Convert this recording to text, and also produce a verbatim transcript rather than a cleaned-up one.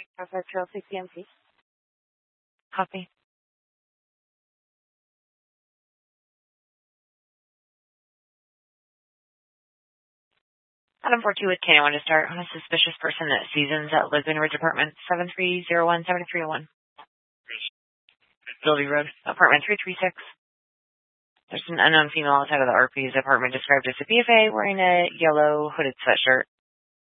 Profile Trail six P M C. Copy. Adam four two with K. I want to start on a suspicious person that seasons at Lisbon Ridge Apartment, seven three zero one seven three zero one. Gilby Road, apartment three three six. There's an unknown female outside of the R P's apartment described as a B F A wearing a yellow hooded sweatshirt.